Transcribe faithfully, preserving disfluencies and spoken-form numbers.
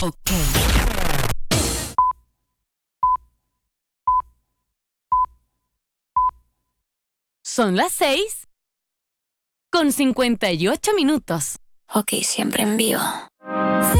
Ok. Son las seis con cincuenta y ocho minutos. Ok, siempre en vivo.